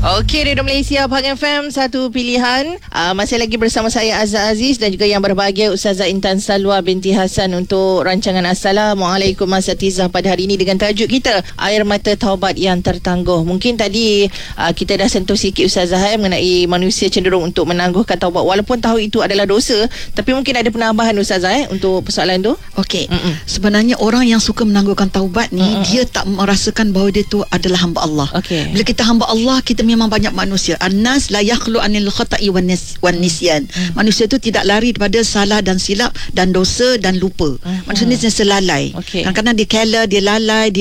Okey, Radio Malaysia Pahang FM, satu pilihan. Masih lagi bersama saya Azhar Aziz dan juga yang berbahagia Ustazah Intan Salwa binti Hasan untuk rancangan Assalamualaikum Asatizah pada hari ini dengan tajuk kita Air Mata Taubat yang Tertangguh. Mungkin tadi kita dah sentuh sikit Ustazah mengenai manusia cenderung untuk menangguhkan taubat walaupun tahu itu adalah dosa, tapi mungkin ada penambahan Ustazah untuk persoalan tu. Okey. Sebenarnya orang yang suka menangguhkan taubat ni dia tak merasakan bahawa dia tu adalah hamba Allah. Bila kita hamba Allah, kita memang banyak manusia. An-nas la yakhlu anil khata'i wan nisyan. Manusia tu tidak lari daripada salah dan silap dan dosa dan lupa. Manusia ni selalai. Kadang-kadang dia careless, dia lalai,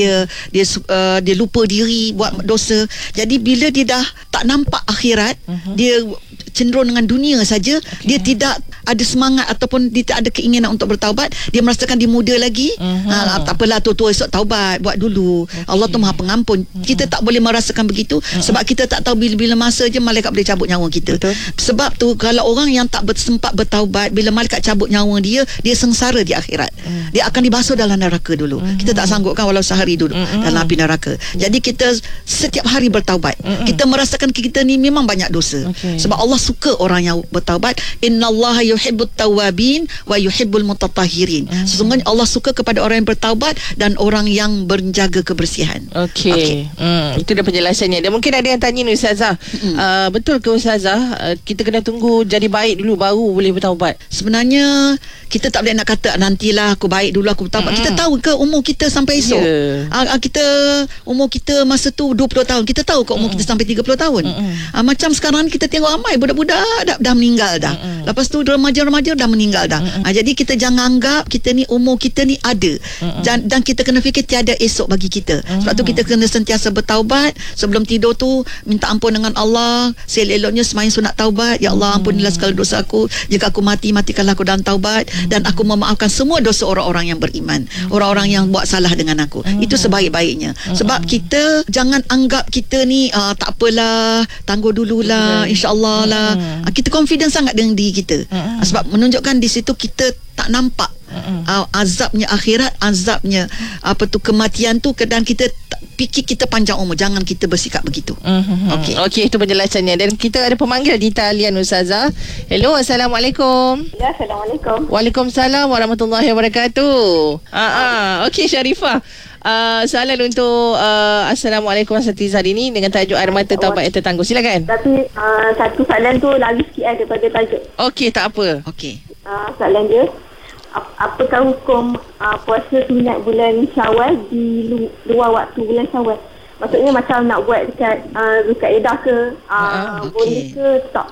dia lupa diri, buat dosa. Jadi bila dia dah tak nampak akhirat, dia cenderung dengan dunia saja, dia tidak ada semangat ataupun dia tak ada keinginan untuk bertaubat. Dia merasakan dia muda lagi. Tak apalah, tua-tua esok taubat, buat dulu. Allah tu Maha Pengampun. Kita tak boleh merasakan begitu sebab kita tak tahu bila-bila masa je malaikat boleh cabut nyawa kita. Sebab tu kalau orang yang tak sempat bertaubat, bila malaikat cabut nyawa dia sengsara di akhirat. Dia akan dibasuh dalam neraka dulu. Kita tak sanggup kan walau sehari dulu dalam api neraka. Jadi kita setiap hari bertaubat. Kita merasakan kita ni memang banyak dosa. Sebab Allah suka orang yang bertaubat. Innallaha yuhibbut tawwabin wa yuhibbul mutatahhirin. Sesungguhnya Allah suka kepada orang yang bertaubat dan orang yang menjaga kebersihan. Itu dah penjelasannya. Dan mungkin ada yang tanya ni Ustazah, betul ke Ustazah kita kena tunggu jadi baik dulu baru boleh bertaubat? Sebenarnya kita tak boleh nak kata nantilah aku baik dulu aku bertaubat. Kita tahu ke umur kita sampai esok? Kita umur kita masa tu 20 tahun. Kita tahu ke umur kita sampai 30 tahun? Macam sekarang kita tengok ramai budak-budak dah meninggal dah. Lepas tu remaja-remaja dah meninggal dah. Jadi kita jangan anggap kita ni umur kita ni ada. Dan kita kena fikir tiada esok bagi kita. Sebab tu kita kena sentiasa bertaubat. Sebelum tidur tu minta ampun dengan Allah. Seleloknya sembahyang sunat taubat. Ya Allah, ampunilah segala dosa aku. Jika aku matikanlah aku dalam taubat. Dan aku memaafkan semua dosa orang-orang yang beriman, orang-orang yang buat salah dengan aku. Itu sebaik-baiknya. Sebab kita jangan anggap kita ni tak apalah, tangguh dululah, insya-Allah lah. Kita confident sangat dengan diri kita. Sebab menunjukkan di situ kita tak nampak azabnya akhirat, azabnya kematian tu. Dan kita fikir kita panjang umur. Jangan kita bersikap begitu. Okey, itu penjelasannya. Dan kita ada pemanggil di talian Ustazah. Hello, Assalamualaikum. Ya, Assalamualaikum. Waalaikumsalam warahmatullahi wabarakatuh. Okey, Sharifah. Soalan untuk Assalamualaikum Asatizah hari ini dengan tajuk Air Mata Taubat yang Tertangguh. Silakan. Tapi satu soalan tu lagi sikit daripada tajuk. Okey, tak apa. Soalan dia, apakah hukum puasa sunat bulan Syawal di luar waktu bulan Syawal? Maksudnya macam nak buat dekat Zulkaidah ke, boleh ke tak?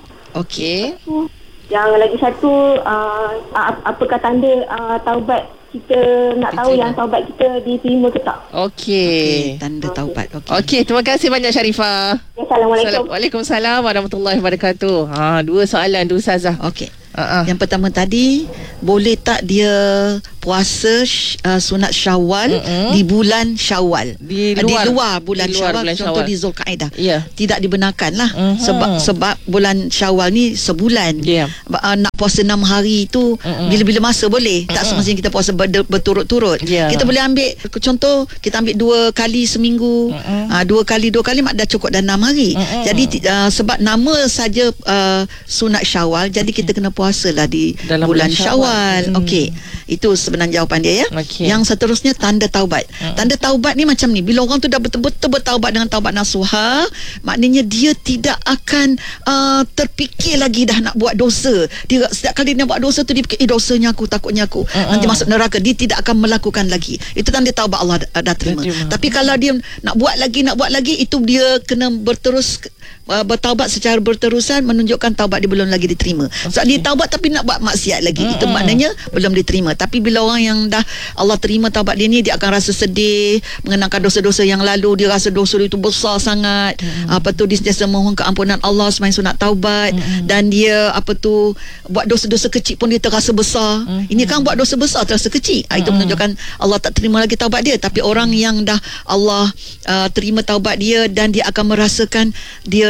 Yang lagi satu, apakah tanda taubat kita, nak tahu yang taubat kita diterima ke tak? Tanda taubat. Okey, terima kasih banyak Sharifah. Assalamualaikum. Waalaikumsalam warahmatullahi wabarakatuh. Dua soalan tu Ustazah. Yang pertama tadi, boleh tak dia puasa sunat Syawal di bulan Syawal, di luar bulan Syawal, contoh di Zulkaidah? Tidak dibenarkan lah. Sebab bulan Syawal ni sebulan. Nak puasa 6 hari tu bila-bila masa boleh. Tak semestinya kita puasa berturut-turut. Kita boleh ambil contoh, kita ambil 2 kali seminggu. 2 kali mak dah cukup dah 6 hari. Jadi sebab nama saja sunat Syawal, jadi kita kena puasalah di dalam bulan Syawal. Itu sebenarnya jawapan dia ya. Yang seterusnya, tanda taubat. Tanda taubat ni macam ni, bila orang tu dah betul-betul bertaubat dengan taubat nasuha, maknanya dia tidak akan terfikir lagi dah nak buat dosa. Dia setiap kali dia buat dosa tu dia fikir, dosanya aku, takutnya aku nanti masuk neraka. Dia tidak akan melakukan lagi. Itu tanda taubat Allah dah terima. Tapi kalau dia nak buat lagi, itu dia kena bertaubat secara berterusan, menunjukkan taubat dia belum lagi diterima. Sebab dia taubat tapi nak buat maksiat lagi, itu maknanya belum diterima. Tapi bila orang yang dah Allah terima taubat dia ni, dia akan rasa sedih mengenangkan dosa-dosa yang lalu. Dia rasa dosa dia itu besar sangat. Dia sentiasa mohon keampunan Allah, sembahyang sunat taubat. Dan dia buat dosa-dosa kecil pun dia terasa besar. Ini kan buat dosa besar terasa kecil. Itu menunjukkan Allah tak terima lagi taubat dia. Tapi orang yang dah Allah terima taubat dia, dan dia akan merasakan dia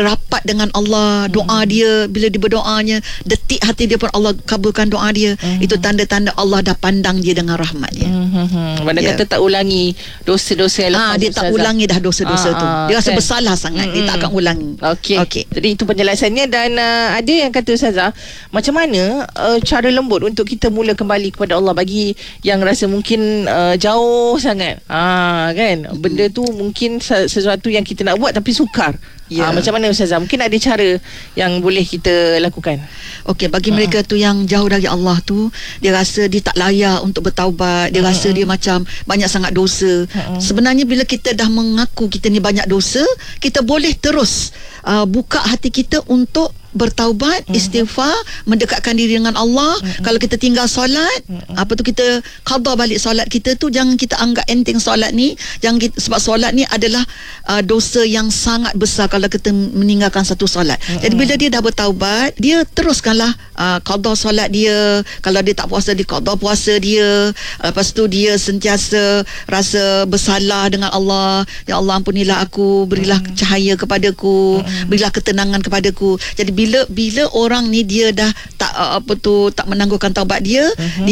rapat dengan Allah, doa dia bila dia berdoanya, detik hati dia pun Allah kabulkan doa dia. Itu tanda-tanda Allah dah pandang dia dengan rahmat dia. Mana kata tak ulangi dosa-dosa yang lepas. Dia tak ulangi dah dosa-dosa tu. Dia rasa bersalah sangat, dia tak akan ulangi. Okey. Jadi itu penjelasannya. Dan ada yang kata Ustazah, macam mana cara lembut untuk kita mula kembali kepada Allah bagi yang rasa mungkin jauh sangat. Kan? Benda tu mungkin sesuatu yang kita nak buat tapi sukar. Macam mana Ustazah? Mungkin ada cara yang boleh kita lakukan. Okey, bagi mereka tu yang jauh dari Allah tu, dia rasa dia tak layak untuk bertaubat. Dia rasa dia macam banyak sangat dosa. Sebenarnya bila kita dah mengaku kita ni banyak dosa, kita boleh terus buka hati kita untuk bertaubat, istighfar, mendekatkan diri dengan Allah. Kalau kita tinggal solat, kita qada balik solat kita tu, jangan kita anggap enteng solat ni. Sebab solat ni adalah dosa yang sangat besar kalau kita meninggalkan satu solat. Jadi bila dia dah bertaubat, dia teruskanlah qada solat dia. Kalau dia tak puasa, dia qada puasa dia. Lepas tu dia sentiasa rasa bersalah dengan Allah. Ya Allah, ampunilah aku, berilah cahaya kepadaku, berilah ketenangan kepadaku. Jadi bila orang ni dia dah tak menangguhkan taubat dia,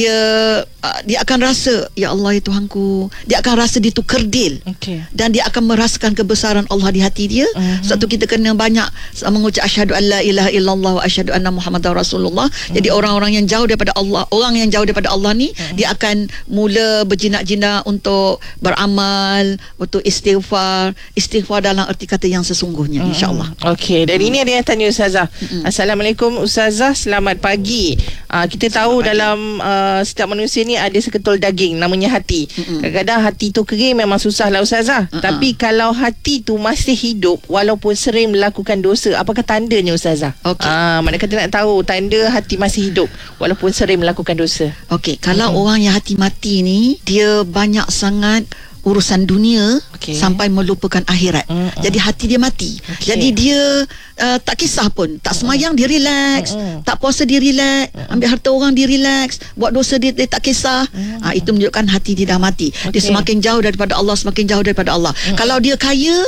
dia akan rasa, ya Allah ya Tuhanku, dia akan rasa dia tu kerdil. Dan dia akan merasakan kebesaran Allah di hati dia. Sebab tu kita kena banyak mengucap asyhadu an la ilaha illallah wa asyhadu anna muhammadar rasulullah. Jadi orang-orang yang jauh daripada Allah, orang yang jauh daripada Allah ni, dia akan mula berjinak-jinak untuk beramal, untuk istighfar dalam erti kata yang sesungguhnya, insya-Allah. Okey, dan ini ada yang tanya Ustazah. Assalamualaikum Ustazah, selamat pagi. Kita tahu dalam setiap manusia ni ada seketul daging namanya hati. Kadang-kadang hati tu kering memang susah lah Ustazah. Tapi kalau hati tu masih hidup walaupun sering melakukan dosa, apakah tandanya Ustazah? Mana kata nak tahu tanda hati masih hidup walaupun sering melakukan dosa. Okey, kalau orang yang hati mati ni, dia banyak sangat urusan dunia sampai melupakan akhirat. Jadi hati dia mati. Jadi dia tak kisah pun, tak semayang dia relax, tak puasa dia relax, ambil harta orang dia relax, buat dosa dia tak kisah. Itu menunjukkan hati dia dah mati. Dia semakin jauh daripada Allah, semakin jauh daripada Allah. Kalau dia kaya,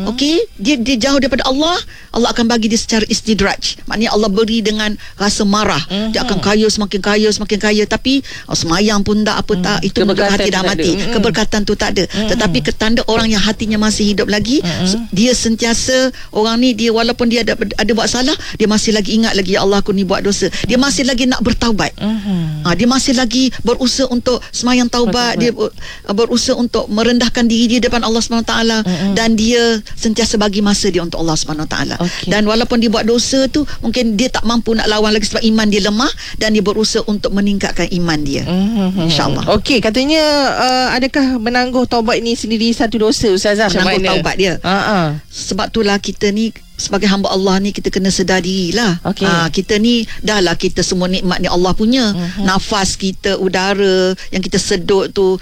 dia jauh daripada Allah, Allah akan bagi dia secara istidraj. Maknanya Allah beri dengan rasa marah. Dia akan kaya, semakin kaya, semakin kaya, tapi semayang pun tak, apa tak, itu menunjukkan hati dah mati. Keberkatan tu tak ada. Tetapi ketanda orang yang hatinya masih hidup lagi, dia sentiasa, orang ni dia walaupun dia ada buat salah, dia masih lagi ingat lagi, ya Allah aku ni buat dosa. Dia masih lagi nak bertaubat. Dia masih lagi berusaha untuk semayang taubat. Dia berusaha untuk merendahkan diri dia depan Allah SWT. Dan dia sentiasa bagi masa dia untuk Allah SWT. Dan walaupun dia buat dosa tu, mungkin dia tak mampu nak lawan lagi sebab iman dia lemah, dan dia berusaha untuk meningkatkan iman dia. InsyaAllah. Okey, katanya adakah menangguh taubat ini sendiri satu dosa Ustazah? Menangguh taubat dia. Sebab itulah kita ni sebagai hamba Allah ni, kita kena sedar dirilah. Kita ni dahlah, kita semua nikmat ni Allah punya. Nafas kita, udara yang kita sedut tu,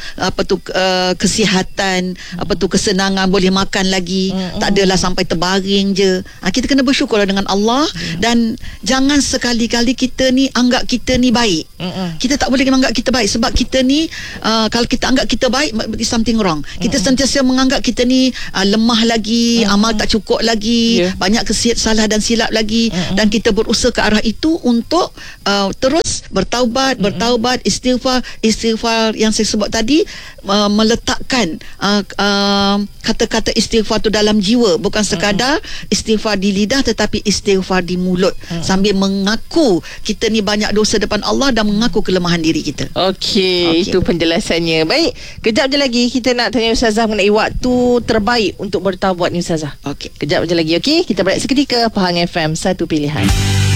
kesihatan, kesenangan, boleh makan lagi, tak adalah sampai terbaring je. Kita kena bersyukur dengan Allah. Dan jangan sekali-kali kita ni anggap kita ni baik. Kita tak boleh menganggap kita baik, sebab kita ni kalau kita anggap kita baik, something wrong. Kita sentiasa menganggap kita ni lemah lagi, amal tak cukup lagi, banyak salah dan silap lagi. Dan kita berusaha ke arah itu untuk terus bertaubat, istighfar yang saya sebut tadi, meletakkan kata-kata istighfar tu dalam jiwa, bukan sekadar istighfar di lidah, tetapi istighfar di mulut, sambil mengaku kita ni banyak dosa depan Allah dan mengaku kelemahan diri kita. Okey, itu penjelasannya. Baik, kejap je lagi kita nak tanya Ustazah mengenai waktu terbaik untuk bertaubat ni Ustazah. Okey, kejap je lagi. Okey, kita berehat seketika. Pahang FM, satu pilihan.